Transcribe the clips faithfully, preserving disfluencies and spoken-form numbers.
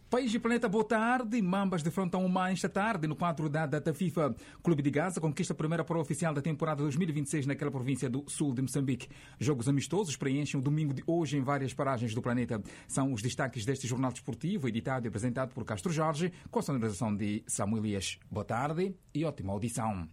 País e Planeta, boa tarde. Mambas defrontam o Mãe esta tarde no quadro da data FIFA. Clube de Gaza conquista a primeira prova oficial da temporada dois mil e vinte e seis naquela província do sul de Moçambique. Jogos amistosos preenchem o domingo de hoje em várias paragens do planeta. São os destaques deste jornal desportivo, editado e apresentado por Castro Jorge, com a sonorização de Samuel Elias. Boa tarde e ótima audição.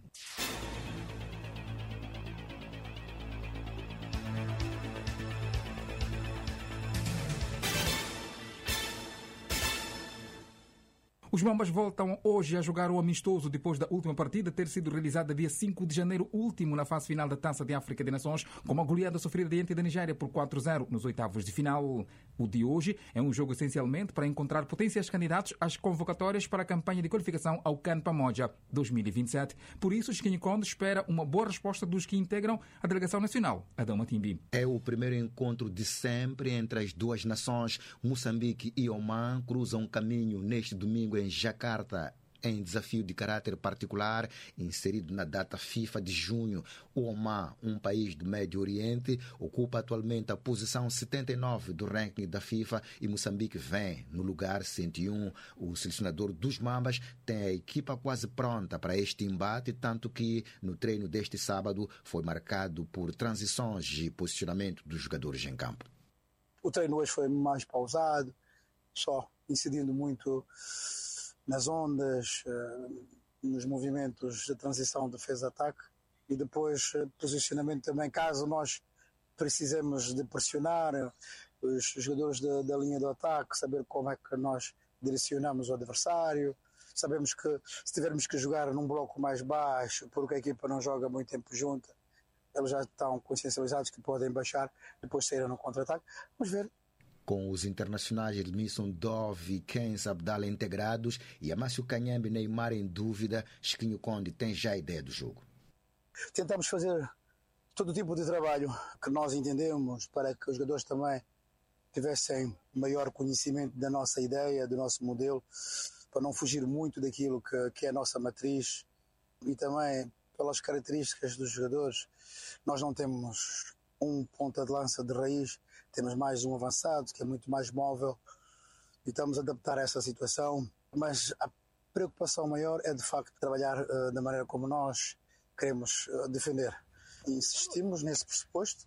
Os Mambas voltam hoje a jogar o amistoso depois da última partida ter sido realizada dia cinco de janeiro último na fase final da Taça de África de Nações, com uma goleada sofrida diante da Nigéria por quatro a zero nos oitavos de final. O de hoje é um jogo essencialmente para encontrar potenciais candidatos às convocatórias para a campanha de qualificação ao CAN Pamoja dois mil e vinte e sete. Por isso, Chiquinho Conde espera uma boa resposta dos que integram a delegação nacional, Adão Matimbi. É o primeiro encontro de sempre entre as duas nações. Moçambique e Oman cruzam um caminho neste domingo em Jacarta, em desafio de caráter particular, inserido na data FIFA de junho. O Oman, um país do Médio Oriente, ocupa atualmente a posição setenta e nove do ranking da FIFA e Moçambique vem no lugar cento e um. O selecionador dos Mambas tem a equipa quase pronta para este embate, tanto que no treino deste sábado foi marcado por transições e posicionamento dos jogadores em campo. O treino hoje foi mais pausado, só incidindo muito nas ondas, nos movimentos de transição, defesa-ataque e depois posicionamento também, caso nós precisemos de pressionar os jogadores da, da linha do ataque, saber como é que nós direcionamos o adversário. Sabemos que se tivermos que jogar num bloco mais baixo, porque a equipa não joga muito tempo junta, eles já estão consciencializados que podem baixar, depois saírem no contra-ataque. Vamos ver. Com os internacionais Edmilson Dove e Kenz Abdala integrados e Amácio Canhambe e Neymar em dúvida, Chiquinho Conde tem já a ideia do jogo. Tentamos fazer todo tipo de trabalho que nós entendemos para que os jogadores também tivessem maior conhecimento da nossa ideia, do nosso modelo, para não fugir muito daquilo que, que é a nossa matriz e também pelas características dos jogadores. Nós não temos um ponta de lança de raiz, temos mais um avançado que é muito mais móvel e estamos a adaptar a essa situação, mas a preocupação maior é de facto trabalhar uh, da maneira como nós queremos uh, defender. E insistimos nesse pressuposto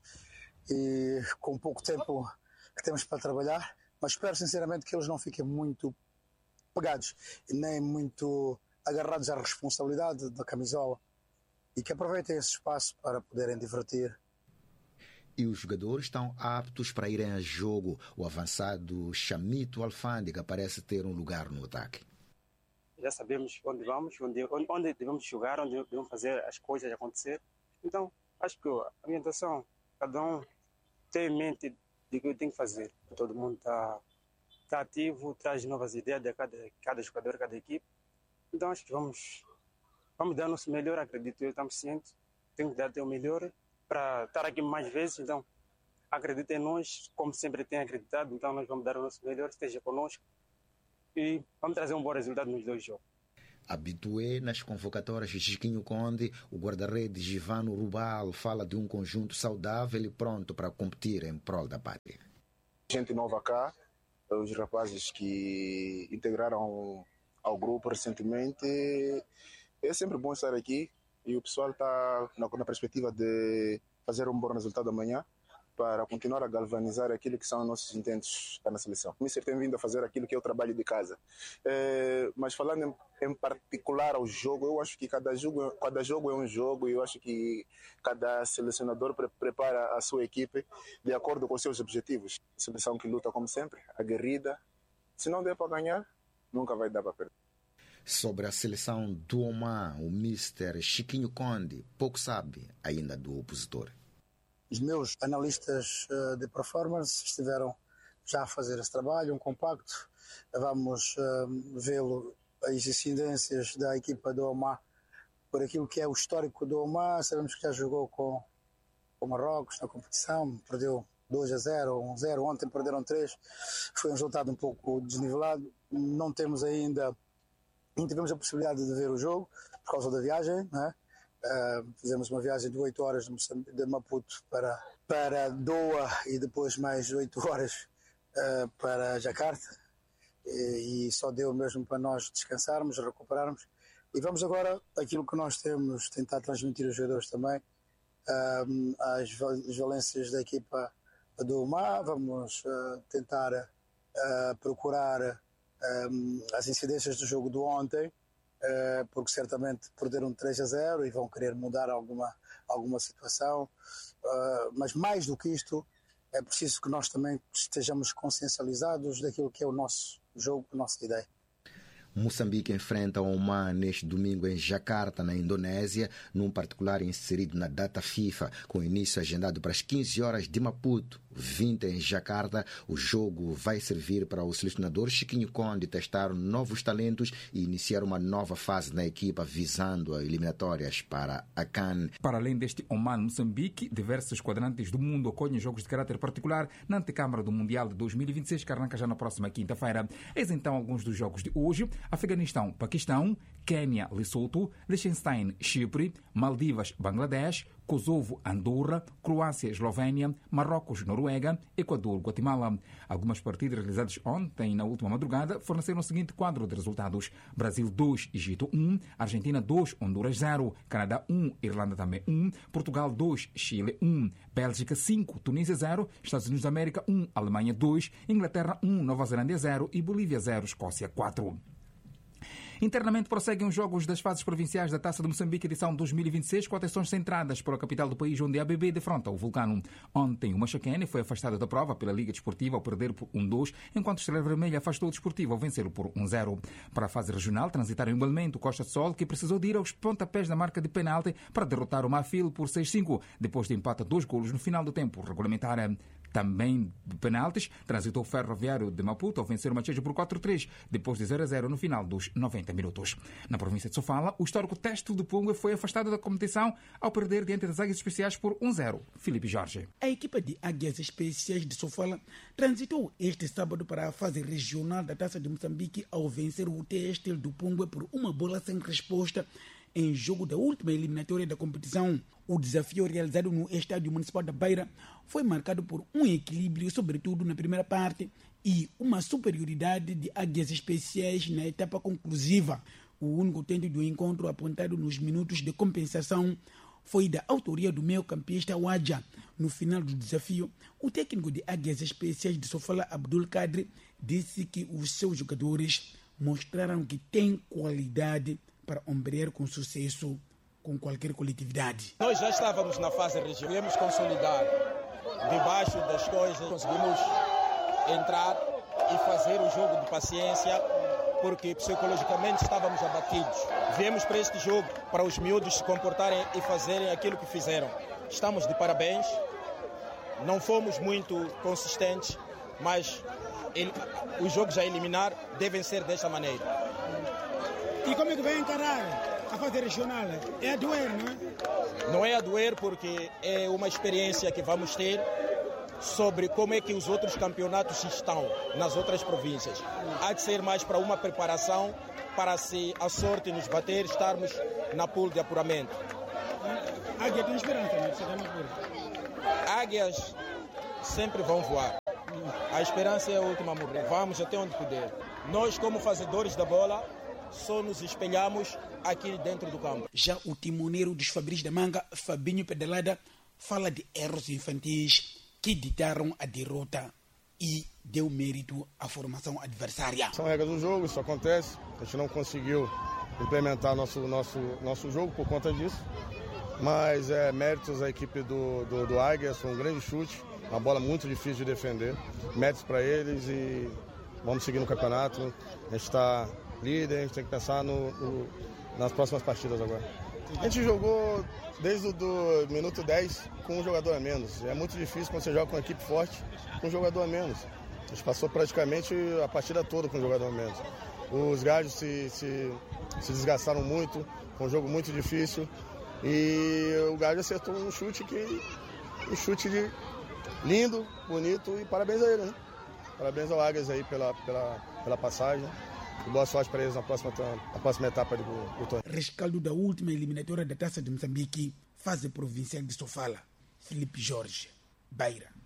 e com pouco tempo que temos para trabalhar, mas espero sinceramente que eles não fiquem muito pegados e nem muito agarrados à responsabilidade da camisola e que aproveitem esse espaço para poderem divertir. E os jogadores estão aptos para irem a jogo. O avançado Chamito Alfândega parece ter um lugar no ataque. Já sabemos onde vamos, onde, onde devemos jogar, onde devemos fazer as coisas acontecer. Então, acho que a orientação, cada um tem em mente de que tem que fazer. Todo mundo está tá ativo, traz novas ideias de cada, cada jogador, cada equipe. Então, acho que vamos, vamos dar o nosso melhor, acredito eu, estamos cientes. Temos que dar o melhor para estar aqui mais vezes, então acredita em nós, como sempre tem acreditado, então nós vamos dar o nosso melhor, esteja conosco e vamos trazer um bom resultado nos dois jogos. Habitué nas convocatórias de Chiquinho Conde, o guarda-redes Givano Rubal fala de um conjunto saudável e pronto para competir em prol da pátria. Gente nova cá, os rapazes que integraram ao grupo recentemente, é sempre bom estar aqui. E o pessoal está na, na perspectiva de fazer um bom resultado amanhã para continuar a galvanizar aquilo que são os nossos intentos na seleção. O Mister tem vindo a fazer aquilo que é o trabalho de casa. É, mas falando em, em particular ao jogo, eu acho que cada jogo, cada jogo é um jogo e eu acho que cada selecionador pre- prepara a sua equipe de acordo com os seus objetivos. A seleção que luta como sempre, aguerrida. Se não der para ganhar, nunca vai dar para perder. Sobre a seleção do Oman, o mister Chiquinho Conde pouco sabe ainda do opositor. Os meus analistas uh, de performance estiveram já a fazer esse trabalho, um compacto. Vamos uh, vê-lo, as incidências da equipa do Oman, por aquilo que é o histórico do Oman. Sabemos que já jogou com o Marrocos na competição, perdeu dois a zero, um a zero, ontem perderam três. Foi um resultado um pouco desnivelado. Não temos ainda Não tivemos a possibilidade de ver o jogo por causa da viagem, né? Uh, fizemos uma viagem de oito horas de Maputo para, para Doha e depois mais oito horas uh, para Jacarta. e, e só deu mesmo para nós descansarmos, recuperarmos. E vamos agora, aquilo que nós temos, tentar transmitir aos jogadores também, um, as, as valências da equipa do U M A, vamos uh, tentar uh, procurar um, as incidências do jogo de ontem, uh, porque certamente perderam três a zero e vão querer mudar alguma, alguma situação, uh, mas mais do que isto, é preciso que nós também estejamos consciencializados daquilo que é o nosso jogo, a nossa ideia. Moçambique enfrenta o Oman neste domingo em Jakarta, na Indonésia, num particular inserido na data FIFA, com início agendado para as quinze horas de Maputo, vinte em Jakarta. O jogo vai servir para o selecionador Chiquinho Conde testar novos talentos e iniciar uma nova fase na equipa visando as eliminatórias para a CAN. Para além deste Oman-Moçambique, diversos quadrantes do mundo acolhem jogos de caráter particular na antecâmara do Mundial de dois mil e vinte e seis, que arranca já na próxima quinta-feira. Eis então alguns dos jogos de hoje: Afeganistão, Paquistão, Quênia, Lesoto, Liechtenstein, Chipre, Maldivas, Bangladesh, Kosovo, Andorra, Croácia, Eslovénia, Marrocos, Noruega, Equador, Guatemala. Algumas partidas realizadas ontem, na última madrugada, forneceram o seguinte quadro de resultados: Brasil dois, Egito um, Argentina dois, Honduras zero, Canadá um, Irlanda também um, Portugal dois, Chile um, Bélgica cinco, Tunísia zero, Estados Unidos da América um, Alemanha dois, Inglaterra um, Nova Zelândia zero e Bolívia zero, Escócia quatro. Internamente prosseguem os jogos das fases provinciais da Taça de Moçambique, edição dois mil e vinte e seis, com atenções centradas para a capital do país, onde a A B B defronta o Vulcano. Ontem, o Machaquene foi afastado da prova pela Liga Desportiva ao perder por um dois, enquanto o Estrela Vermelha afastou o Desportivo ao vencer por um zero. Para a fase regional, transitaram igualmente o Costa de Sol, que precisou de ir aos pontapés da marca de penalti para derrotar o Mafil por seis a cinco, depois de empate a dois golos no final do tempo regulamentar. Também de penaltis, transitou o Ferroviário de Maputo ao vencer o Machejo por quatro a três, depois de zero a zero no final dos noventa minutos. Na província de Sofala, o histórico Teste de Punga foi afastado da competição ao perder diante das Águias Especiais por um a zero. Filipe Jorge. A equipa de Águias Especiais de Sofala transitou este sábado para a fase regional da Taça de Moçambique ao vencer o Teste do Punga por uma bola sem resposta em jogo da última eliminatória da competição. O desafio realizado no Estádio Municipal da Beira foi marcado por um equilíbrio, sobretudo na primeira parte, e uma superioridade de Águias Especiais na etapa conclusiva. O único tento do encontro apontado nos minutos de compensação foi da autoria do meio-campista Wadja. No final do desafio, o técnico de Águias Especiais de Sofala, Abdul Kadri, disse que os seus jogadores mostraram que têm qualidade para ombrear com sucesso com qualquer coletividade. Nós já estávamos na fase regional, viemos consolidar. Debaixo das coisas, conseguimos entrar e fazer o jogo de paciência, porque psicologicamente estávamos abatidos. Viemos para este jogo para os miúdos se comportarem e fazerem aquilo que fizeram. Estamos de parabéns, não fomos muito consistentes, mas ele, os jogos a eliminar devem ser desta maneira. E como é que vai encarar a fase regional? É a doer, não é? Não é a doer, porque é uma experiência que vamos ter sobre como é que os outros campeonatos estão nas outras províncias. Há de ser mais para uma preparação para, se a sorte nos bater, estarmos na pool de apuramento. Águia tem esperança, não é? Você está na pool. Águias sempre vão voar. A esperança é a última a morrer. Vamos até onde puder. Nós, como fazedores da bola, só nos espelhamos aqui dentro do campo. Já o timoneiro dos Fabris da Manga, Fabinho Pedalada, fala de erros infantis que ditaram a derrota e deu mérito à formação adversária. São regras do jogo, isso acontece. A gente não conseguiu implementar nosso, nosso, nosso jogo por conta disso. Mas é méritos à equipe do, do, do Águias, foi um grande chute, uma bola muito difícil de defender. Méritos para eles e vamos seguir no campeonato. A gente está líder, a gente tem que pensar no, no, nas próximas partidas agora. A gente jogou desde o do minuto dez com um jogador a menos. É muito difícil quando você joga com uma equipe forte com um jogador a menos. A gente passou praticamente a partida toda com um jogador a menos. Os Gajos se, se, se desgastaram muito, foi um jogo muito difícil. E o Gajo acertou um chute que um chute de lindo, bonito, e parabéns a ele, né? Parabéns ao Águias aí pela, pela, pela passagem. E boa sorte para eles na próxima, na próxima etapa do, do torneio. Rescaldo da última eliminatória da Taça de Moçambique, fase provincial de Sofala. Filipe Jorge, Beira.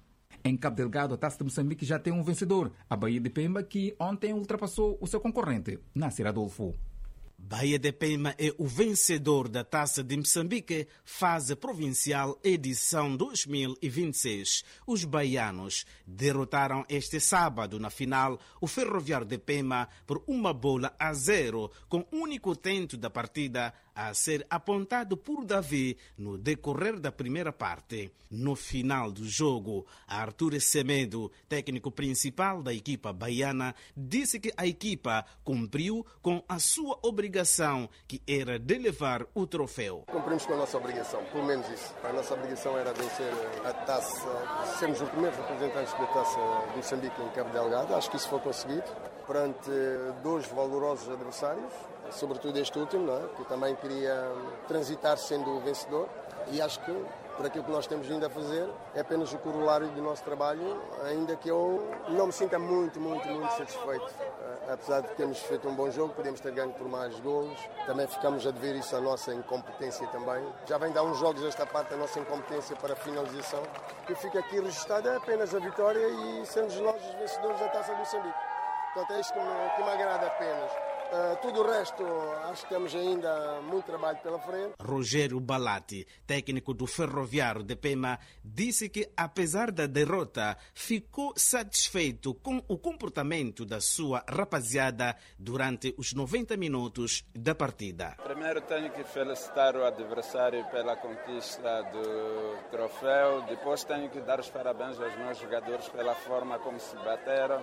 Em Cabo Delgado, a Taça de Moçambique já tem um vencedor, a Bahia de Pemba, que ontem ultrapassou o seu concorrente, Nasser Adolfo. Bahia de Pemba é o vencedor da Taça de Moçambique, fase provincial, edição dois mil e vinte e seis. Os baianos derrotaram este sábado, na final, o Ferroviário de Pemba por uma bola a zero, com o único tento da partida a ser apontado por Davi no decorrer da primeira parte. No final do jogo, Arthur Semedo, técnico principal da equipa baiana, disse que a equipa cumpriu com a sua obrigação, que era de levar o troféu. Cumprimos com a nossa obrigação, pelo menos isso. A nossa obrigação era vencer a taça, sermos os primeiros representantes da Taça de Moçambique em Cabo Delgado. Acho que isso foi conseguido perante dois valorosos adversários, sobretudo este último, não é? Que também queria transitar sendo o vencedor, e acho que por aquilo que nós temos vindo a fazer é apenas o corolário do nosso trabalho, ainda que eu não me sinta muito, muito, muito satisfeito. Apesar de termos feito um bom jogo, podemos ter ganho por mais golos, também ficamos a dever isso à nossa incompetência também. Já vem de há uns jogos esta parte da nossa incompetência para a finalização. O que fica aqui registrado é apenas a vitória e sermos nós os vencedores da Taça de Moçambique. Portanto, é isto que me, que me agrada apenas. Uh, tudo o resto, acho que temos ainda muito trabalho pela frente. Rogério Balati, técnico do Ferroviário de Pemba, disse que, apesar da derrota, ficou satisfeito com o comportamento da sua rapaziada durante os noventa minutos da partida. Primeiro tenho que felicitar o adversário pela conquista do troféu, depois tenho que dar os parabéns aos meus jogadores pela forma como se bateram.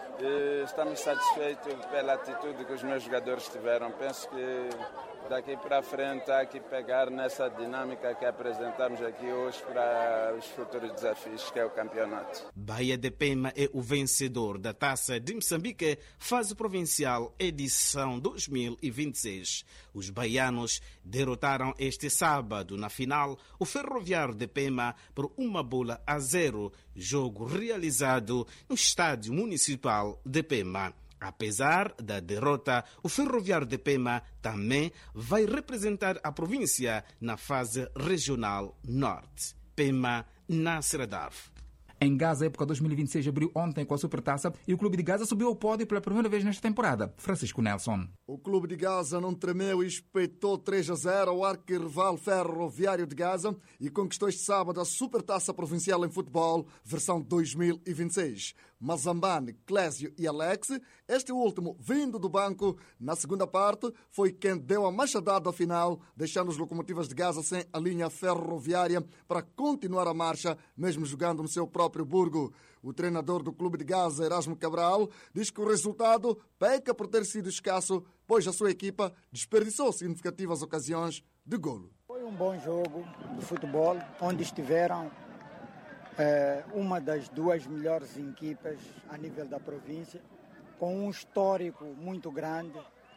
E estamos satisfeitos pela atitude que os meus jogadores tiveram. Penso que daqui para frente há que pegar nessa dinâmica que apresentamos aqui hoje para os futuros desafios, que é o campeonato. Bahia de Pemba é o vencedor da Taça de Moçambique, fase provincial, edição dois mil e vinte e seis. Os baianos derrotaram este sábado, na final, o Ferroviário de Pemba por uma bola a zero, jogo realizado no Estádio Municipal de Pemba. Apesar da derrota, o Ferroviário de Pemba também vai representar a província na fase regional norte. Pemba, Nasser Adolfo. Em Gaza, a época dois mil e vinte e seis abriu ontem com a Supertaça e o Clube de Gaza subiu ao pódio pela primeira vez nesta temporada. Francisco Nelson. O Clube de Gaza não tremeu e espetou três a zero ao arquirrival Ferroviário de Gaza e conquistou este sábado a Supertaça Provincial em Futebol, versão dois mil e vinte e seis. Mazambane, Clésio e Alex, este último vindo do banco, na segunda parte, foi quem deu a machadada final, deixando os Locomotivas de Gaza sem a linha ferroviária para continuar a marcha, mesmo jogando no seu próprio burgo. O treinador do Clube de Gaza, Erasmo Cabral, diz que o resultado peca por ter sido escasso, pois a sua equipa desperdiçou significativas ocasiões de golo. Foi um bom jogo de futebol, onde estiveram É uma das duas melhores equipas a nível da província, com um histórico muito grande.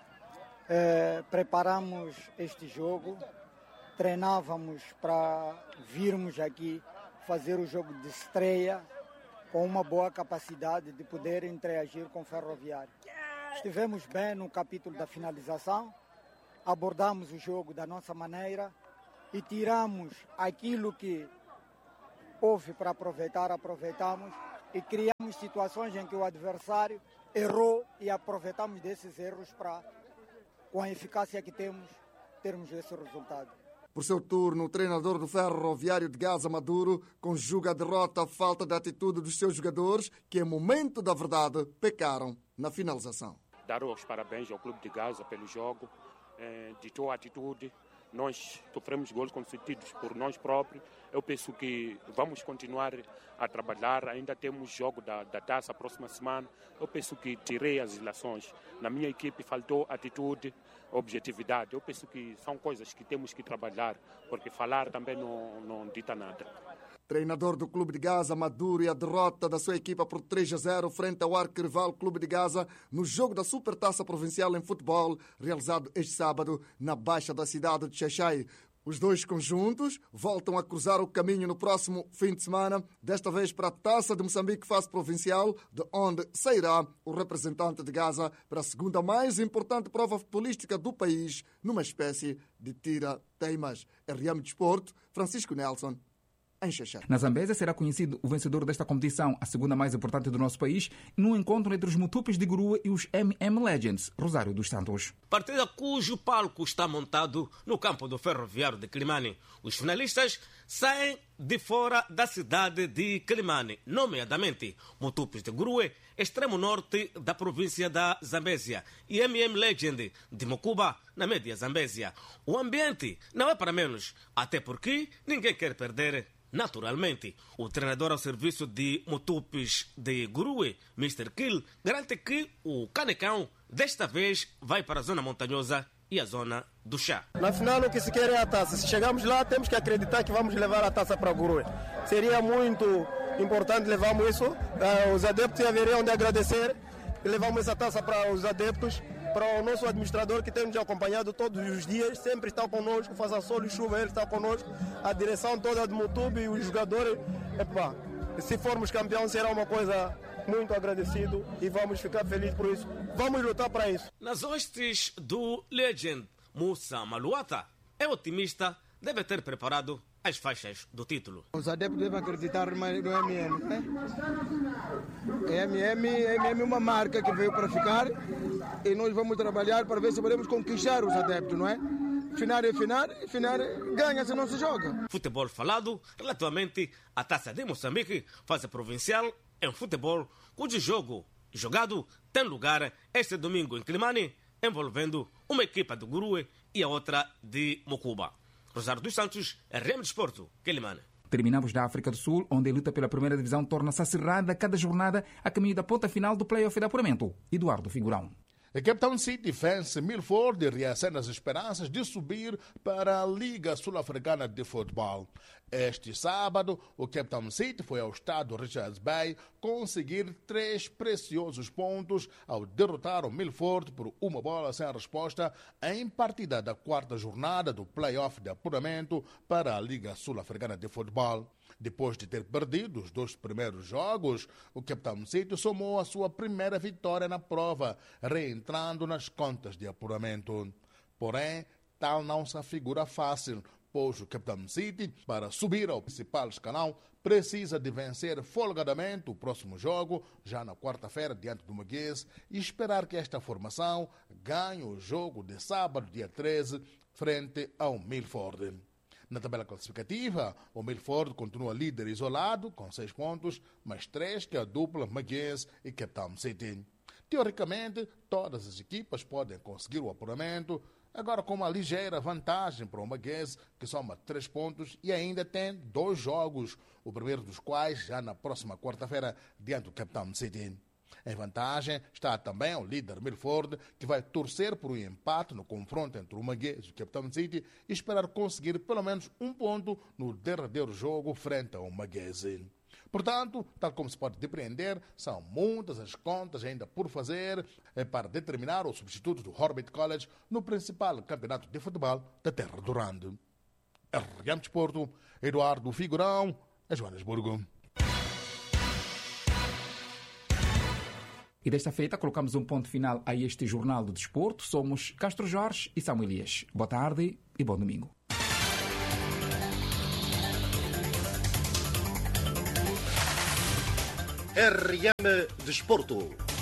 É, preparamos este jogo, treinávamos para virmos aqui fazer o jogo de estreia com uma boa capacidade de poder interagir com o Ferroviário. Estivemos bem no capítulo da finalização, abordamos o jogo da nossa maneira e tiramos aquilo que houve para aproveitar, aproveitamos e criamos situações em que o adversário errou e aproveitamos desses erros para, com a eficácia que temos, termos esse resultado. Por seu turno, o treinador do Ferroviário de Gaza, Maduro, conjuga a derrota à falta de atitude dos seus jogadores, que, em momento da verdade, pecaram na finalização. Dar os parabéns ao Clube de Gaza pelo jogo, eh, de sua atitude. Nós sofremos gols concedidos por nós próprios. Eu penso que vamos continuar a trabalhar. Ainda temos jogo da, da taça a próxima semana. Eu penso que tirei as ilações. Na minha equipe faltou atitude, objetividade. Eu penso que são coisas que temos que trabalhar, porque falar também não, não dita nada. Treinador do Clube de Gaza, Maduro, e a derrota da sua equipa por três a zero frente ao arquirrival Clube de Gaza no jogo da Supertaça Provincial em Futebol, realizado este sábado na Baixa da cidade de Xaixai. Os dois conjuntos voltam a cruzar o caminho no próximo fim de semana, desta vez para a Taça de Moçambique fase provincial, de onde sairá o representante de Gaza para a segunda mais importante prova futebolística do país, numa espécie de tira-teimas. R M Desporto, Francisco Nelson. em Xexé. Na Zambésia será conhecido o vencedor desta competição, a segunda mais importante do nosso país, no encontro entre os Mutupes de Gurue e os M M Legends, Rosário dos Santos. Partida cujo palco está montado no campo do Ferroviário de Quilimane. Os finalistas saem de fora da cidade de Quilimane, nomeadamente Mutupes de Gurue, extremo norte da província da Zambésia, e M M Legend de Mocuba, na média Zambésia. O ambiente não é para menos, até porque ninguém quer perder. Naturalmente, o treinador ao serviço de Mutupes de Gurue, mister Kill, garante que o Canecão desta vez vai para a zona montanhosa e a zona do chá. Na final o que se quer é a taça. Se chegamos lá, temos que acreditar que vamos levar a taça para Gurue. Seria muito importante levarmos isso. Os adeptos haveriam de agradecer e levamos essa taça para os adeptos, para o nosso administrador que tem nos acompanhado todos os dias, sempre está conosco, faça sol e chuva, ele está conosco, a direção toda do Mutube e os jogadores. Epa, se formos campeão será uma coisa muito agradecido e vamos ficar felizes por isso. Vamos lutar para isso. Nas hostes do Legend, Musa Maluata é otimista, deve ter preparado as faixas do título. Os adeptos devem acreditar no M M. Né? M M, M M é uma marca que veio para ficar e nós vamos trabalhar para ver se podemos conquistar os adeptos, não é? Final é final, final ganha se não se joga. Futebol falado relativamente à Taça de Moçambique, fase provincial em futebol, cujo jogo jogado tem lugar este domingo em Quilimane, envolvendo uma equipa do Gurue e a outra de Mocuba. Rosário dos Santos, R M Desporto, Quilimane. Terminamos da África do Sul, onde a luta pela primeira divisão torna-se acirrada cada jornada a caminho da ponta final do play-off de apuramento. Eduardo Figurão. A Cape Town City vence Milford e reacende as esperanças de subir para a Liga Sul-Africana de Futebol. Este sábado, o Cape Town City foi ao estádio Richards Bay conseguir três preciosos pontos ao derrotar o Milford por uma bola sem resposta em partida da quarta jornada do play-off de apuramento para a Liga Sul-Africana de Futebol. Depois de ter perdido os dois primeiros jogos, o Cape Town City somou a sua primeira vitória na prova, reentrando nas contas de apuramento. Porém, tal não se afigura fácil, pois o Cape Town City, para subir ao principal escalão, precisa de vencer folgadamente o próximo jogo, já na quarta-feira, diante do Maguese, e esperar que esta formação ganhe o jogo de sábado, dia treze, frente ao Milford. Na tabela classificativa, o Milford continua líder isolado, com seis pontos, mais três que a dupla Maguese e Cape Town City. Teoricamente, todas as equipas podem conseguir o apuramento, agora com uma ligeira vantagem para o Maguese, que soma três pontos e ainda tem dois jogos, o primeiro dos quais já na próxima quarta-feira, diante do Cape Town City. Em vantagem está também o líder Milford, que vai torcer por um empate no confronto entre o Maguese e o Cape Town City e esperar conseguir pelo menos um ponto no derradeiro jogo frente ao Maguese. Portanto, tal como se pode depreender, são muitas as contas ainda por fazer para determinar o substituto do Horbit College no principal campeonato de futebol da Terra do Rande. R M Desporto, Eduardo Figurão, em Joanesburgo. E desta feita colocamos um ponto final a este Jornal do Desporto. Somos Castro Jorge e Samuel Elias. Boa tarde e bom domingo. R M Desporto.